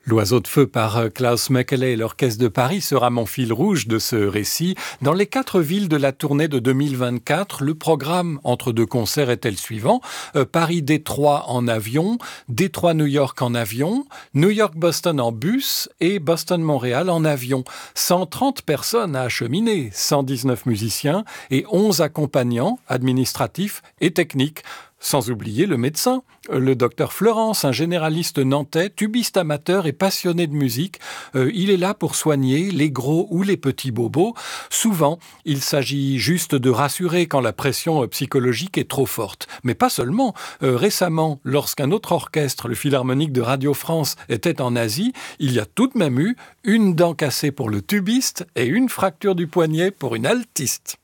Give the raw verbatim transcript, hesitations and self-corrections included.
L'Oiseau de feu par Klaus Mekele et l'Orchestre de Paris sera mon fil rouge de ce récit. Dans les quatre villes de la tournée de deux mille vingt-quatre, le programme entre deux concerts était le suivant. Euh, Paris-Détroit en avion, Détroit-New York en avion, New York-Boston en bus et Boston-Montréal en avion. cent trente personnes à acheminer, cent dix-neuf musiciens et onze accompagnants administratifs et techniques. Sans oublier le médecin, le docteur Fleurance, un généraliste nantais, tubiste amateur et passionné de musique. Euh, il est là pour soigner les gros ou les petits bobos. Souvent, il s'agit juste de rassurer quand la pression psychologique est trop forte. Mais pas seulement. Euh, récemment, lorsqu'un autre orchestre, le Philharmonique de Radio France, était en Asie, il y a tout de même eu une dent cassée pour le tubiste et une fracture du poignet pour une altiste.